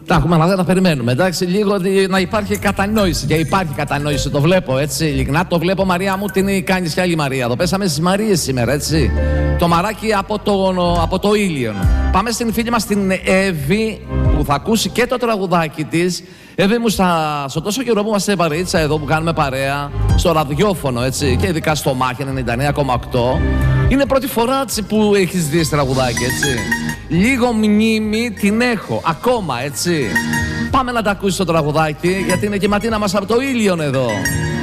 Τα έχουμε, αλλά δεν τα περιμένουμε. Εντάξει, λίγο να υπάρχει κατανόηση. Και υπάρχει κατανόηση, το βλέπω έτσι. Ειλικρινά το βλέπω, Μαρία μου, την κάνει κι άλλη Μαρία. Εδώ πέσαμε στις Μαρίες σήμερα, έτσι. Το μαράκι από το Ήλιον. Πάμε στην φίλη μας την Εύη, που θα ακούσει και το τραγουδάκι της. Εύη μου, στο τόσο καιρό που είμαστε παρείτσα εδώ, που κάνουμε παρέα, στο ραδιόφωνο, έτσι, και ειδικά στο Μάχη 99,8, είναι πρώτη φορά έτσι, που έχεις δει τραγουδάκι, έτσι. Λίγο μνήμη την έχω, ακόμα, έτσι. Πάμε να τα ακούσεις το τραγουδάκι, γιατί είναι και η Ματίνα μας από το Ήλιον εδώ.